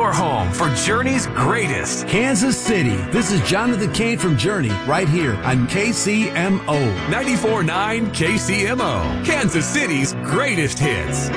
your home for Journey's greatest. Kansas City. This is Jonathan Kane from Journey, right here on KCMO. 94.9 KCMO, Kansas City's greatest hits.